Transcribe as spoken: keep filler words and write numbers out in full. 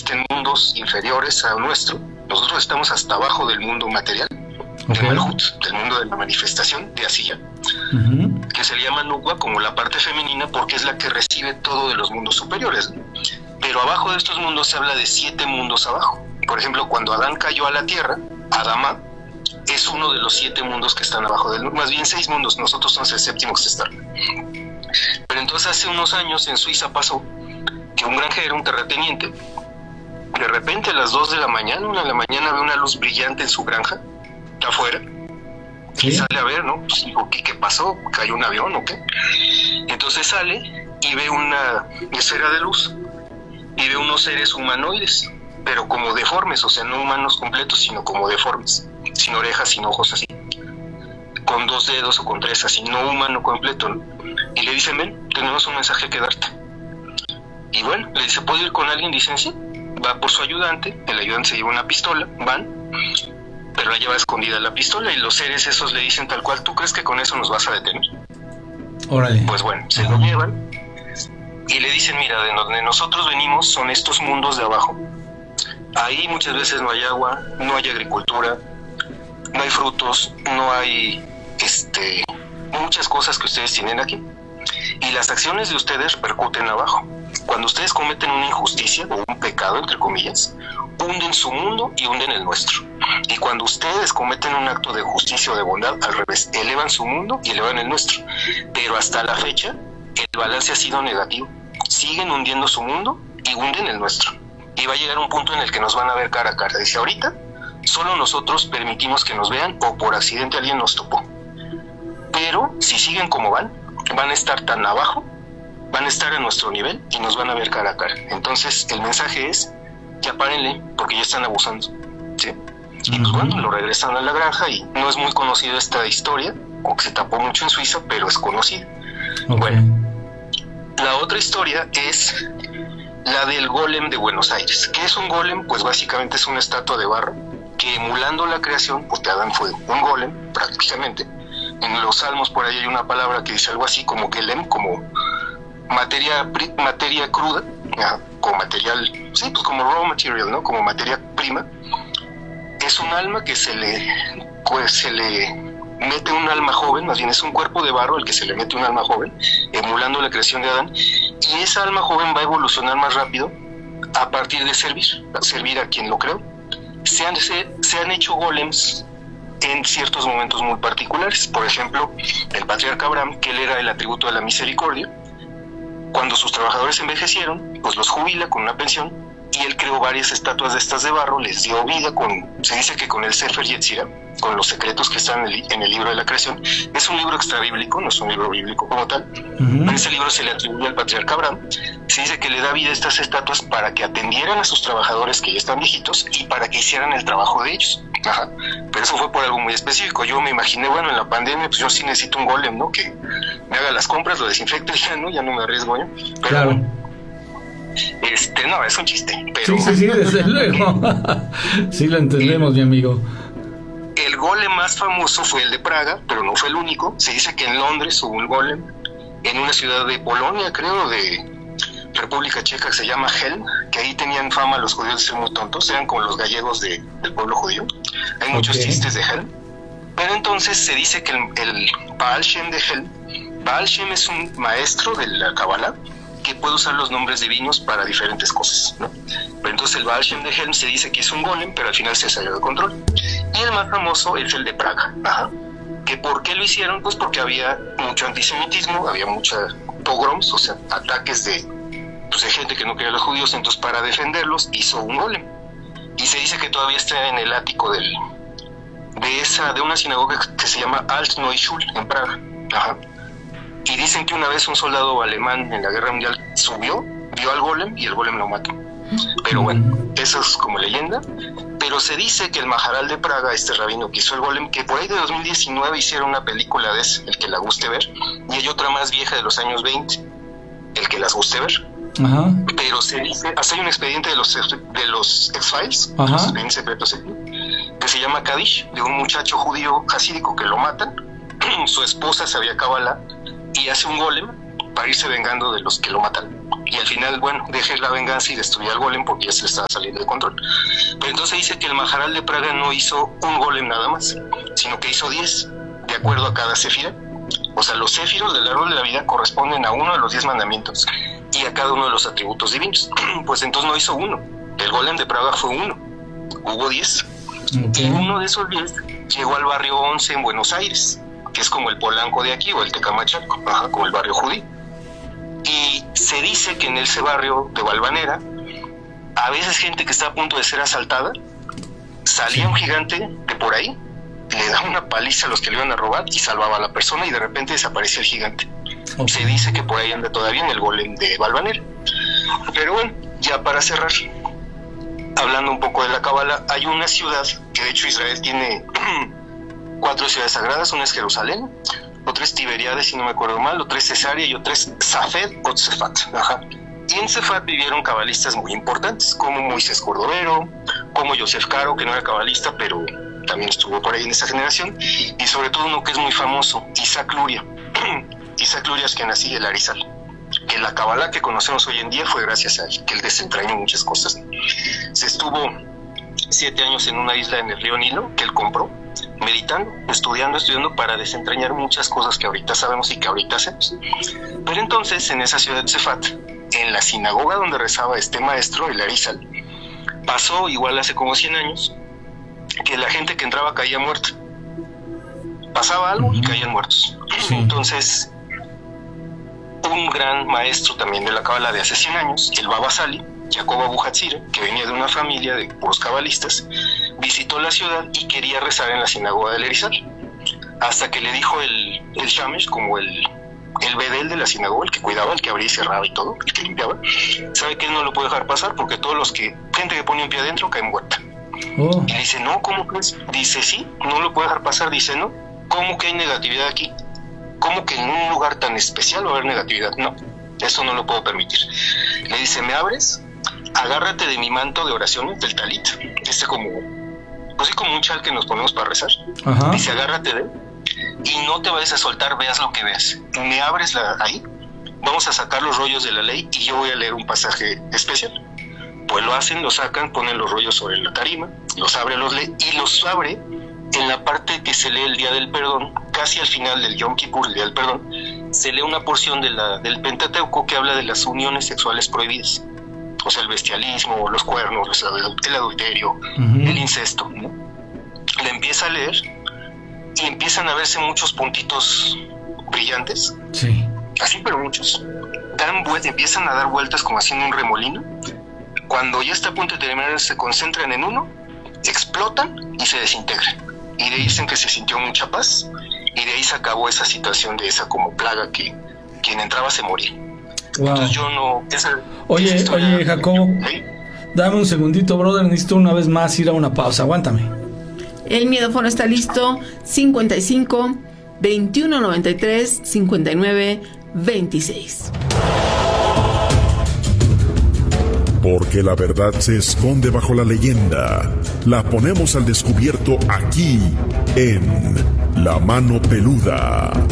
existen mundos inferiores a nuestro. Nosotros estamos hasta abajo del mundo material, okay. del Malhut, del mundo de la manifestación de Asiya, uh-huh. que se le llama Nukwa como la parte femenina porque es la que recibe todo de los mundos superiores, ¿no? Pero abajo de estos mundos se habla de siete mundos abajo. Por ejemplo, cuando Adán cayó a la tierra, Adama es uno de los siete mundos que están abajo del mundo, más bien seis mundos, nosotros somos el séptimo que está. Pero entonces hace unos años en Suiza pasó que un granjero, un terrateniente, de repente a las dos de la mañana, una de la mañana, ve una luz brillante en su granja, afuera, ¿sí? Y sale a ver, ¿no? Pues dijo, ¿qué, ¿qué pasó? ¿Cayó un avión o qué? Entonces sale y ve una esfera de luz y ve unos seres humanoides, pero como deformes, o sea, no humanos completos, sino como deformes, sin orejas, sin ojos, así, con dos dedos o con tres, así, no humano completo, ¿no? Y le dicen, ven, tenemos un mensaje que darte. Y bueno, le dice, ¿puedo ir con alguien? Dicen, sí. Va por su ayudante, el ayudante se lleva una pistola, van, pero la lleva escondida la pistola, y los seres esos le dicen tal cual, ¿tú crees que con eso nos vas a detener? Órale. Pues bueno, se lo llevan, y le dicen, mira, de donde nosotros venimos son estos mundos de abajo. Ahí muchas veces no hay agua, no hay agricultura, no hay frutos, no hay este muchas cosas que ustedes tienen aquí. Y las acciones de ustedes repercuten abajo. Cuando ustedes cometen una injusticia o un pecado, entre comillas, hunden su mundo y hunden el nuestro. Y cuando ustedes cometen un acto de justicia o de bondad, al revés, elevan su mundo y elevan el nuestro. Pero hasta la fecha, el balance ha sido negativo. Siguen hundiendo su mundo y hunden el nuestro. Y va a llegar un punto en el que nos van a ver cara a cara. Dice, ahorita, solo nosotros permitimos que nos vean o por accidente alguien nos topó. Pero si siguen como van, van a estar tan abajo, van a estar a nuestro nivel y nos van a ver cara a cara. Entonces el mensaje es, ya párenle, porque ya están abusando, ¿sí? Y pues bueno, lo regresan a la granja y no es muy conocida esta historia, aunque se tapó mucho en Suiza, pero es conocida. Okay. Bueno, la otra historia es la del golem de Buenos Aires. ¿Qué es un golem? Pues básicamente es una estatua de barro que, emulando la creación, porque Adán fue un golem prácticamente. En los salmos por ahí hay una palabra que dice algo así como gelem, como materia materia cruda, ¿ya? Como material, sí, pues como raw material, ¿no? Como materia prima. Es un alma que se le, pues se le mete un alma joven, más bien es un cuerpo de barro al que se le mete un alma joven, emulando la creación de Adán, y esa alma joven va a evolucionar más rápido a partir de servir, a servir a quien lo creó. Se han, se, se han hecho golems en ciertos momentos muy particulares. Por ejemplo, el patriarca Abraham, que él era el atributo de la misericordia, cuando sus trabajadores envejecieron, pues los jubila con una pensión, y él creó varias estatuas de estas de barro, les dio vida con, se dice que con el Sefer Yetzirah, con los secretos que están en el, en el libro de la creación. Es un libro extrabíblico, no es un libro bíblico como tal. Uh-huh. En ese libro se le atribuye al patriarca Abraham. Se dice que le da vida a estas estatuas para que atendieran a sus trabajadores que ya están viejitos y para que hicieran el trabajo de ellos. Ajá. Pero eso fue por algo muy específico. Yo me imaginé, bueno, en la pandemia, pues yo sí necesito un golem, ¿no? Que me haga las compras, lo desinfecte, ya no, ya no me arriesgo, ¿eh? Pero, claro. Este, no, es un chiste. Pero... Sí, sí, sí, desde luego. Sí, lo entendemos, mi amigo. El golem más famoso fue el de Praga, pero no fue el único. Se dice que en Londres hubo un golem, en una ciudad de Polonia, creo, de República Checa, que se llama Helm, que ahí tenían fama los judíos de ser muy tontos, eran como los gallegos de, del pueblo judío. Hay okay. muchos chistes de Helm. Pero entonces se dice que el, el Baal Shem de Helm, Baal Shem es un maestro de la Kabbalah, que puede usar los nombres divinos para diferentes cosas, ¿no? Pero entonces el Baal Shem de Helm se dice que es un golem, pero al final se salió de control. Y el más famoso es el de Praga. Ajá. ¿Que por qué lo hicieron? Pues porque había mucho antisemitismo, había muchos pogroms, o sea, ataques de, pues, de gente que no quería a los judíos. Entonces, para defenderlos hizo un golem. Y se dice que todavía está en el ático del, de esa de una sinagoga que se llama Alt Neue Schule en Praga. Ajá. Y dicen que una vez un soldado alemán en la guerra mundial subió, vio al golem y el golem lo mató. Pero bueno, eso es como leyenda. Pero se dice que el Maharal de Praga, este rabino que hizo el golem, que por ahí de dos mil diecinueve hicieron una película de ese, el que la guste ver, y hay otra más vieja de los años veinte, el que las guste ver. Ajá. Pero se dice, hasta hay un expediente de los de los X-Files, los expedientes secretos, que se llama Kadish, de un muchacho judío hasídico que lo matan, su esposa sabía Kabbalah y hace un golem para irse vengando de los que lo matan. y al final, bueno, deje la venganza y destruye al golem porque ya se le estaba saliendo de control. Pero entonces dice que el Maharal de Praga no hizo un golem nada más, sino que hizo diez, de acuerdo a cada séfira. O sea, los céfiros del árbol de la vida corresponden a uno de los diez mandamientos y a cada uno de los atributos divinos. Pues entonces no hizo uno, el golem de Praga fue uno, hubo diez. Okay. Y uno de esos diez llegó al barrio once en Buenos Aires, que es como el Polanco de aquí o el Tecamachalco, ajá, como el barrio judío. Y se dice que en ese barrio de Valvanera, a veces gente que está a punto de ser asaltada, salía un gigante de por ahí, le daba una paliza a los que le iban a robar y salvaba a la persona y de repente desaparecía el gigante. Okay. Se dice que por ahí anda todavía en el golem de Valvanera. Pero bueno, ya para cerrar, hablando un poco de la Cábala, hay una ciudad que de hecho Israel tiene cuatro ciudades sagradas, una es Jerusalén, otra es Tiberíades, si no me acuerdo mal, otra es Cesarea y otra es Safed o Tzefat. Ajá. Y en Tzefat vivieron cabalistas muy importantes, como Moisés Cordovero, como Yosef Caro, que no era cabalista, pero también estuvo por ahí en esa generación, y sobre todo uno que es muy famoso, Isaac Luria. Isaac Luria es quien nació el Arizal, que la Cábala que conocemos hoy en día fue gracias a él, que él desentrañó muchas cosas. Se estuvo siete años en una isla en el río Nilo, que él compró, meditando, estudiando, estudiando para desentrañar muchas cosas que ahorita sabemos y que ahorita hacemos. Pero entonces, en esa ciudad de Tzefat, en la sinagoga donde rezaba este maestro, el Arizal, pasó igual hace como cien años, que la gente que entraba caía muerta. Pasaba algo y caían muertos. Sí. Entonces, un gran maestro también de la Cábala de hace cien años, el Baba Sali, Jacob Abu Hatzira, que venía de una familia de puros cabalistas, visitó la ciudad y quería rezar en la sinagoga del Arizal, hasta que le dijo el, el Shamesh, como el, el bedel de la sinagoga, el que cuidaba, el que abría y cerraba y todo, el que limpiaba, sabe que él no lo puede dejar pasar porque todos los que, gente que pone un pie adentro cae muerta. Oh. Y le dice, no, ¿cómo crees? Dice, sí, no lo puede dejar pasar. Dice, no, ¿cómo que hay negatividad aquí? ¿Cómo que en un lugar tan especial va a haber negatividad? No, eso no lo puedo permitir. Le dice, ¿me abres? Agárrate de mi manto de oración, del talit, este como, pues sí, como un chal que nos ponemos para rezar. Ajá. Dice, agárrate de él y no te vayas a soltar, veas lo que veas. Me abres la, ahí, vamos a sacar los rollos de la ley y yo voy a leer un pasaje especial. Pues lo hacen, lo sacan, ponen los rollos sobre la tarima, los abre, los lee y los abre en la parte que se lee el Día del Perdón, casi al final del Yom Kippur, el Día del Perdón, se lee una porción de la, del Pentateuco que habla de las uniones sexuales prohibidas. O sea, el bestialismo, los cuernos, el adulterio, uh-huh. el incesto, ¿no? Le empieza a leer y empiezan a verse muchos puntitos brillantes. Sí. Así, pero muchos. Dan vueltas, empiezan a dar vueltas como haciendo un remolino. Cuando ya está a punto de terminar, se concentran en uno, explotan y se desintegran. Y de ahí dicen que se sintió mucha paz y de ahí se acabó esa situación de esa como plaga que quien entraba se moría. Wow. Entonces yo no... Esa, oye, esa oye, Jacobo, ¿sí? Dame un segundito, brother, necesito una vez más ir a una pausa, aguántame. El miedofono está listo, cincuenta y cinco, veintiuno noventa y tres, cincuenta y nueve, veintiséis. Porque la verdad se esconde bajo la leyenda. La ponemos al descubierto aquí, en La Mano Peluda.